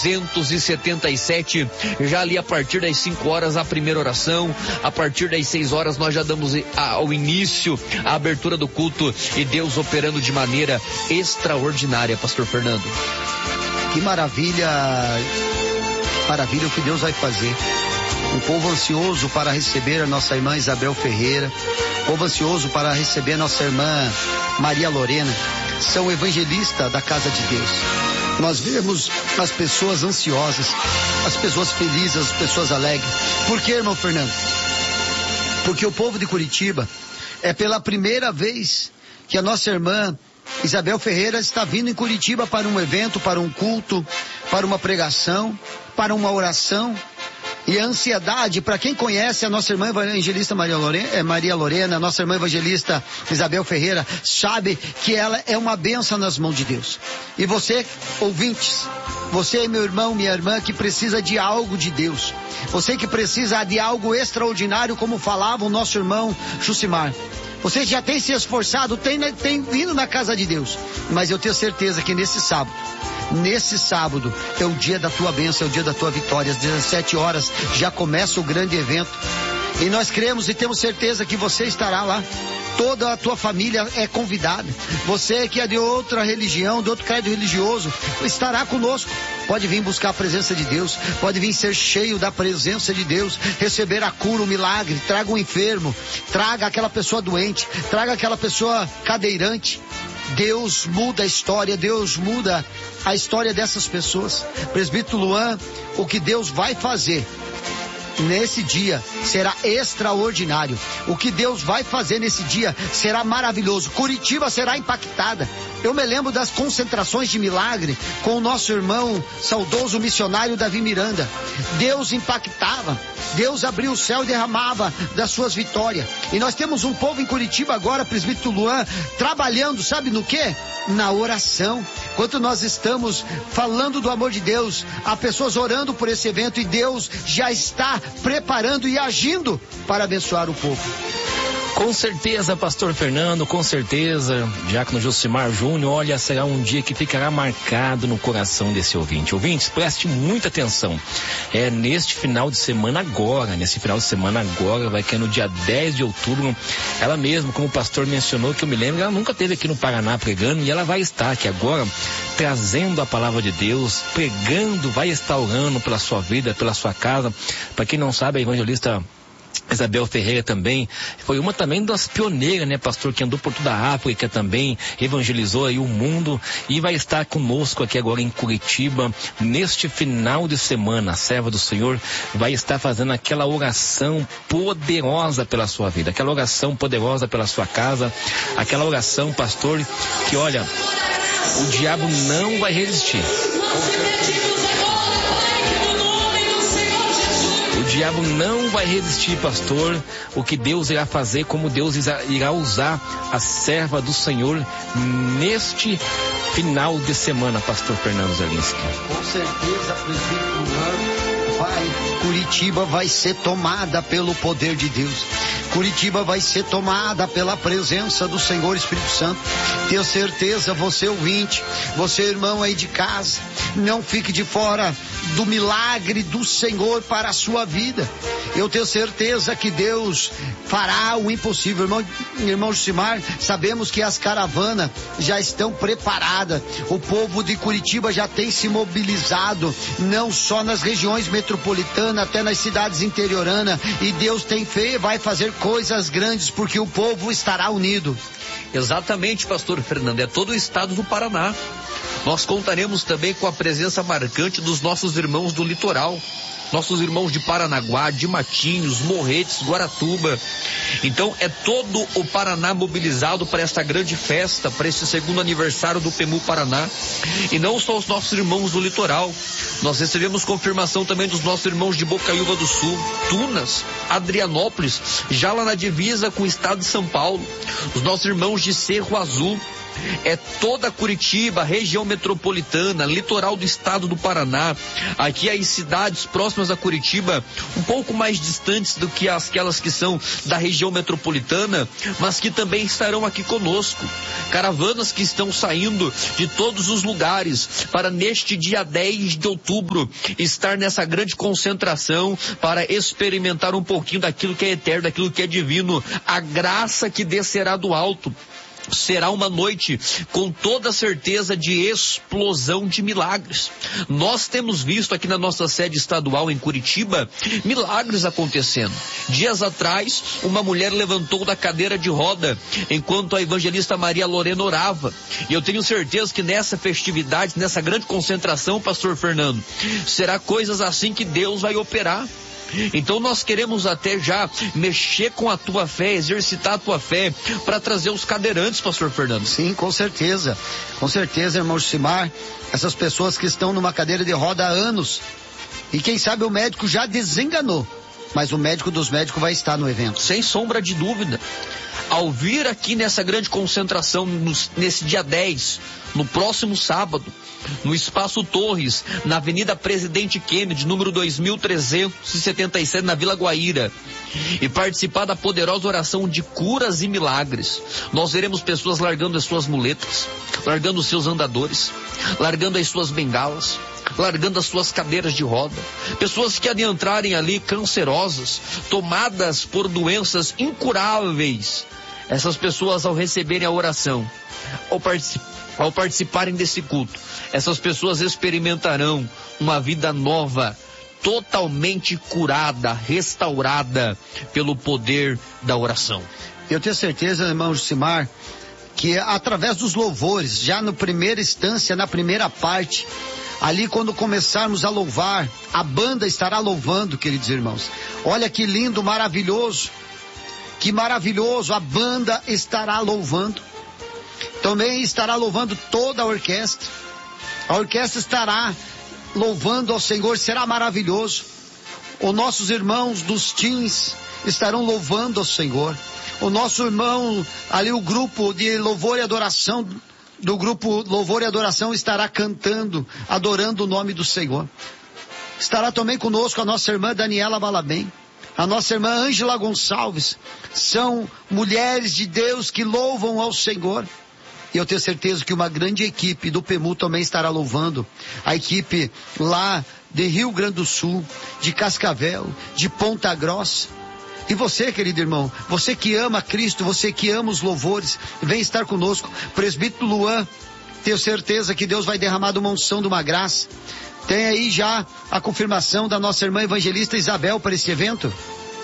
377. Já ali a partir das 5 horas a primeira oração, a partir das 6 horas nós já damos ao início a abertura do culto e Deus operando de maneira extraordinária, pastor Fernando. Que maravilha o que Deus vai fazer. Um povo ansioso para receber a nossa irmã Isabel Ferreira, povo ansioso para receber a nossa irmã Maria Lorena, são evangelistas da casa de Deus. Nós vemos as pessoas ansiosas, as pessoas felizes, as pessoas alegres. Por quê, irmão Fernando? Porque o povo de Curitiba, é pela primeira vez que a nossa irmã Isabel Ferreira está vindo em Curitiba para um evento, para um culto, para uma pregação, para uma oração. E a ansiedade, para quem conhece a nossa irmã evangelista Maria Lorena, a nossa irmã evangelista Isabel Ferreira, sabe que ela é uma bênção nas mãos de Deus. E você, ouvintes, você, meu irmão, minha irmã, que precisa de algo de Deus, você que precisa de algo extraordinário, como falava o nosso irmão Jucimar, você já tem se esforçado, tem vindo na casa de Deus, mas eu tenho certeza que nesse sábado é o dia da tua bênção, é o dia da tua vitória. Às 17 horas já começa o grande evento. E nós cremos e temos certeza que você estará lá. Toda a tua família é convidada. Você que é de outra religião, de outro credo religioso, estará conosco. Pode vir buscar a presença de Deus, pode vir ser cheio da presença de Deus, receber a cura, o milagre. Traga um enfermo, traga aquela pessoa doente, traga aquela pessoa cadeirante. Deus muda a história, Deus muda a história dessas pessoas. Presbítero Luan, o que Deus vai fazer nesse dia será extraordinário. O que Deus vai fazer nesse dia será maravilhoso. Curitiba será impactada. Eu me lembro das concentrações de milagre com o nosso irmão saudoso missionário Davi Miranda. Deus impactava, Deus abriu o céu e derramava das suas vitórias. E nós temos um povo em Curitiba agora, presbítero Luan, trabalhando, sabe no quê? Na oração. Enquanto nós estamos falando do amor de Deus, há pessoas orando por esse evento e Deus já está preparando e agindo para abençoar o povo. Com certeza, pastor Fernando, com certeza, diácono Josimar Júnior, olha, será um dia que ficará marcado no coração desse ouvinte. Ouvintes, preste muita atenção. Nesse final de semana agora, vai cair no dia 10 de outubro, ela mesma, como o pastor mencionou, que eu me lembro, ela nunca esteve aqui no Paraná pregando, e ela vai estar aqui agora, trazendo a palavra de Deus, pregando, vai estar orando pela sua vida, pela sua casa. Para quem não sabe, a evangelista Isabel Ferreira também foi uma também das pioneiras, né, pastor, que andou por toda a África também, evangelizou aí o mundo e vai estar conosco aqui agora em Curitiba, neste final de semana. A serva do Senhor vai estar fazendo aquela oração poderosa pela sua vida, aquela oração poderosa pela sua casa, aquela oração, pastor, que olha, o diabo não vai resistir. O diabo não vai resistir, pastor, o que Deus irá fazer, como Deus irá usar a serva do Senhor neste final de semana, pastor Fernando Zelinski. Com certeza, presbítero, Curitiba vai ser tomada pelo poder de Deus. Curitiba vai ser tomada pela presença do Senhor Espírito Santo. Tenho certeza, você ouvinte, você irmão aí de casa, não fique de fora do milagre do Senhor para a sua vida. Eu tenho certeza que Deus fará o impossível. Irmão Jucimar, sabemos que as caravanas já estão preparadas. O povo de Curitiba já tem se mobilizado, não só nas regiões metropolitanas, até nas cidades interioranas. E Deus tem fé, vai fazer coisas grandes, porque o povo estará unido. Exatamente, pastor Fernando, é todo o estado do Paraná. Nós contaremos também com a presença marcante dos nossos irmãos do litoral, nossos irmãos de Paranaguá, de Matinhos, Morretes, Guaratuba. Então é todo o Paraná mobilizado para esta grande festa, para esse segundo aniversário do PEMU Paraná. E não só os nossos irmãos do litoral, nós recebemos confirmação também dos nossos irmãos de Bocaiúva do Sul, Tunas, Adrianópolis, já lá na divisa com o estado de São Paulo, os nossos irmãos de Cerro Azul, é toda Curitiba, região metropolitana, litoral do estado do Paraná, aqui as cidades próximas a Curitiba, um pouco mais distantes do que aquelas que são da região metropolitana, mas que também estarão aqui conosco. Caravanas que estão saindo de todos os lugares para neste dia 10 de outubro estar nessa grande concentração para experimentar um pouquinho daquilo que é eterno, daquilo que é divino, a graça que descerá do alto. Será uma noite com toda certeza de explosão de milagres. Nós temos visto aqui na nossa sede estadual em Curitiba milagres acontecendo. Dias atrás, uma mulher levantou da cadeira de roda enquanto a evangelista Maria Lorena orava. E eu tenho certeza que nessa festividade, nessa grande concentração, pastor Fernando, será coisas assim que Deus vai operar. Então nós queremos até já mexer com a tua fé, exercitar a tua fé, para trazer os cadeirantes, pastor Fernando. Sim, com certeza, irmão Josimar, essas pessoas que estão numa cadeira de roda há anos, e quem sabe o médico já desenganou, mas o médico dos médicos vai estar no evento. Sem sombra de dúvida. Ao vir aqui nessa grande concentração, nesse dia 10, no próximo sábado, no Espaço Torres, na Avenida Presidente Kennedy, número 2377, na Vila Guaíra, e participar da poderosa oração de curas e milagres, nós veremos pessoas largando as suas muletas, largando os seus andadores, largando as suas bengalas, largando as suas cadeiras de roda, pessoas que adentrarem ali cancerosas, tomadas por doenças incuráveis. Essas pessoas, ao receberem a oração, ao participarem desse culto, essas pessoas experimentarão uma vida nova, totalmente curada, restaurada pelo poder da oração. Eu tenho certeza, irmão Josimar, que através dos louvores, já na primeira instância, na primeira parte, ali quando começarmos a louvar, a banda estará louvando, queridos irmãos. Olha que lindo, maravilhoso. Que maravilhoso, a banda estará louvando. Também estará louvando toda a orquestra. A orquestra estará louvando ao Senhor, será maravilhoso. Os nossos irmãos dos teens estarão louvando ao Senhor. O nosso irmão, ali o grupo de louvor e adoração, do grupo Louvor e Adoração estará cantando, adorando o nome do Senhor. Estará também conosco a nossa irmã Daniela Balabem, a nossa irmã Ângela Gonçalves. São mulheres de Deus que louvam ao Senhor. E eu tenho certeza que uma grande equipe do PEMU também estará louvando. A equipe lá de Rio Grande do Sul, de Cascavel, de Ponta Grossa. E você, querido irmão, você que ama Cristo, você que ama os louvores, vem estar conosco. Presbítero Luan, tenho certeza que Deus vai derramar uma unção de uma graça. Tem aí já a confirmação da nossa irmã evangelista Isabel para esse evento?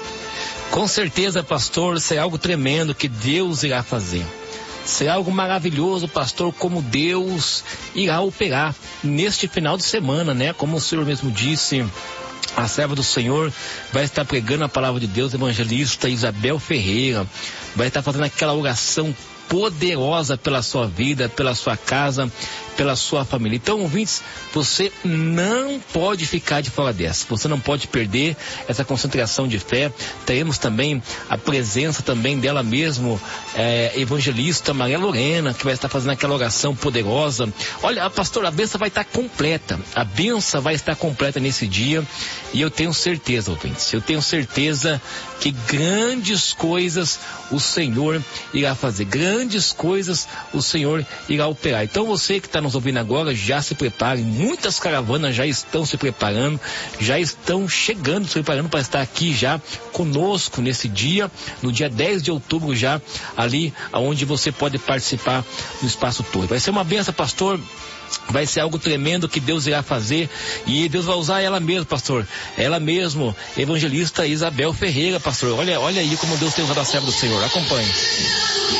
Com certeza, pastor, será algo tremendo que Deus irá fazer. Será algo maravilhoso, pastor, como Deus irá operar neste final de semana, né? Como o senhor mesmo disse, a serva do Senhor vai estar pregando a palavra de Deus, evangelista Isabel Ferreira, vai estar fazendo aquela oração poderosa pela sua vida, pela sua casa, pela sua família. Então, ouvintes, você não pode ficar de fora dessa, você não pode perder essa concentração de fé. Teremos também a presença também dela mesmo, evangelista Maria Lorena, que vai estar fazendo aquela oração poderosa. Olha, pastor, a bênção vai estar completa, a bênção vai estar completa nesse dia, e eu tenho certeza, ouvintes, eu tenho certeza que grandes coisas o Senhor irá fazer, grandes coisas o Senhor irá operar. Então você que está nos ouvindo agora, já se prepare, muitas caravanas já estão se preparando, já estão chegando, se preparando para estar aqui já conosco nesse dia, no dia 10 de outubro já, ali onde você pode participar do Espaço Torre. Vai ser uma bênção, pastor. Vai ser algo tremendo que Deus irá fazer, e Deus vai usar ela mesma, pastor, ela mesmo, evangelista Isabel Ferreira, pastor. Olha aí como Deus tem usado a serva do Senhor. Acompanhe.